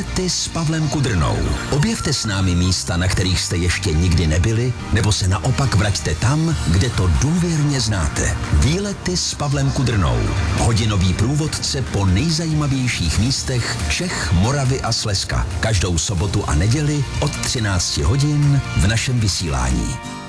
Výlety s Pavlem Kudrnou. Objevte s námi místa, na kterých jste ještě nikdy nebyli, nebo se naopak vraťte tam, kde to důvěrně znáte. Výlety s Pavlem Kudrnou. Hodinový průvodce po nejzajímavějších místech Čech, Moravy a Slezska. Každou sobotu a neděli od 13 hodin v našem vysílání.